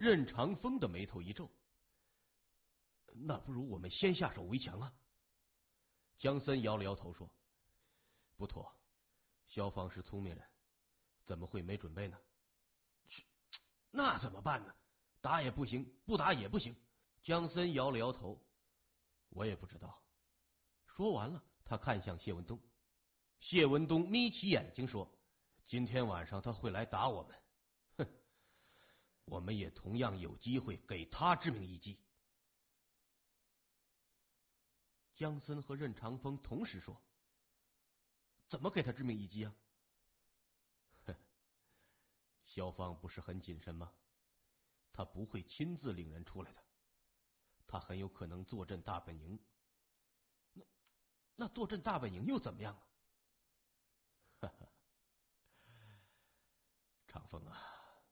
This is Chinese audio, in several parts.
任长风的眉头一皱，那不如我们先下手为强啊。江森摇了摇头说，不妥，萧芳是聪明人，怎么会没准备呢？那怎么办呢？打也不行，不打也不行。江森摇了摇头，我也不知道。说完了，他看向谢文东。谢文东眯起眼睛说，今天晚上他会来打我们，哼，我们也同样有机会给他致命一击。江森和任长风同时说，怎么给他致命一击啊？哼，萧芳不是很谨慎吗？他不会亲自领人出来的，他很有可能坐镇大本营。那坐镇大本营又怎么样啊？哈哈，长风啊，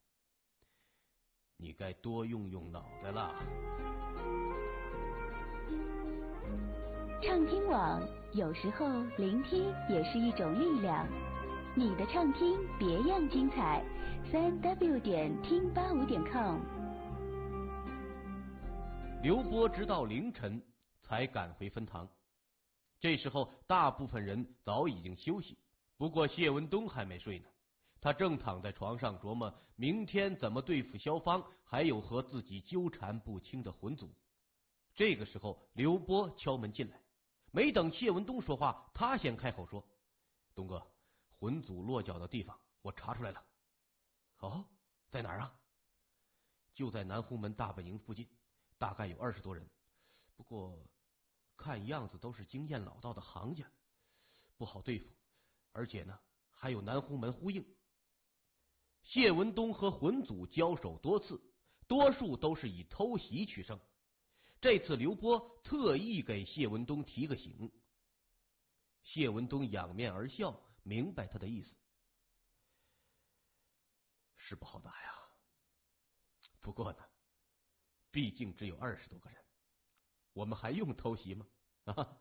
你该多用用脑袋了。 畅听网，有时候聆听也是一种力量。你的畅听别样精彩，3w 点听85.com。 刘波直到凌晨才赶回分堂，这时候大部分人早已经休息，不过谢文东还没睡呢，他正躺在床上琢磨明天怎么对付萧芳，还有和自己纠缠不清的魂祖。这个时候，刘波敲门进来，没等谢文东说话，他先开口说，东哥，魂祖落脚的地方我查出来了。哦，在哪儿啊？就在南红门大本营附近，大概有20多人，不过看样子都是经验老道的行家，不好对付，而且呢还有南红门呼应。谢文东和魂祖交手多次，多数都是以偷袭取胜，这次刘波特意给谢文东提个醒。谢文东仰面而笑，明白他的意思，是不好打呀，不过呢毕竟只有20多个人，我们还用偷袭吗？啊，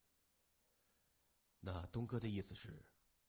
那东哥的意思是，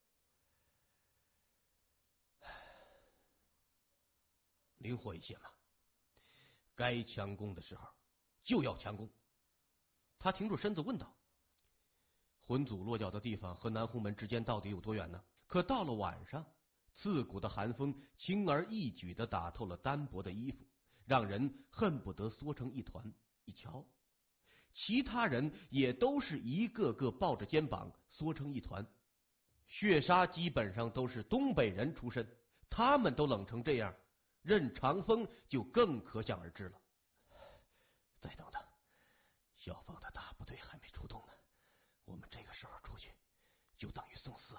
灵活一些嘛，该强攻的时候就要强攻。他停住身子问道，魂祖落脚的地方和南红门之间到底有多远呢？可到了晚上，刺骨的寒风轻而易举地打透了单薄的衣服，让人恨不得缩成一团。一瞧，其他人也都是一个个抱着肩膀缩成一团。血杀基本上都是东北人出身，他们都冷成这样，任长风就更可想而知了。再等等，萧芳的大部队还没出动呢，我们这个时候出去就等于送死。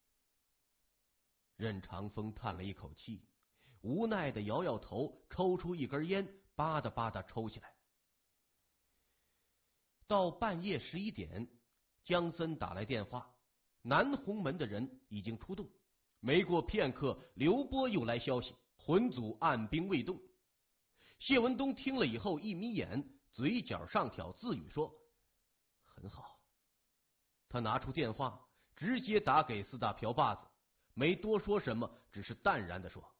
任长风叹了一口气，无奈的摇摇头，抽出一根烟，吧嗒吧嗒抽起来。到半夜11点，江森打来电话，南红门的人已经出动。没过片刻，刘波又来消息，魂祖按兵未动。谢文东听了以后一眯眼，嘴角上挑，自语说，很好。他拿出电话，直接打给4大瓢把子，没多说什么，只是淡然地说，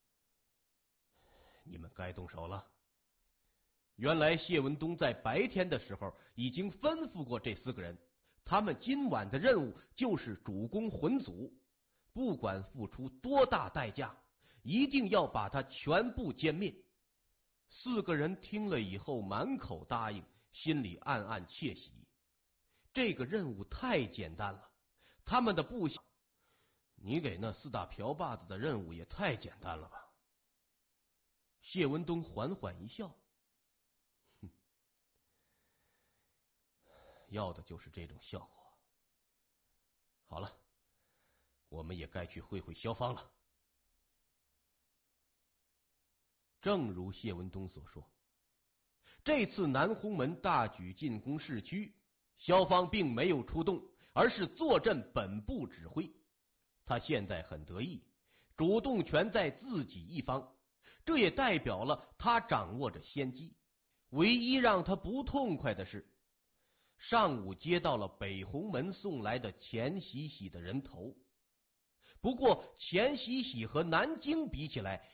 你们该动手了。原来谢文东在白天的时候已经吩咐过这4个人，他们今晚的任务就是主攻魂祖，不管付出多大代价，一定要把他全部歼灭。4个人听了以后满口答应，心里暗暗窃喜，这个任务太简单了，他们的部下，你给那4大瓢把子的任务也太简单了吧？谢文东缓缓一笑，要的就是这种效果。好了，我们也该去会会萧芳了。正如谢文东所说，这次南红门大举进攻市区，萧芳并没有出动，而是坐镇本部指挥。他现在很得意，主动权在自己一方，这也代表了他掌握着先机。唯一让他不痛快的是，上午接到了北红门送来的钱喜喜的人头，不过钱喜喜和南京比起来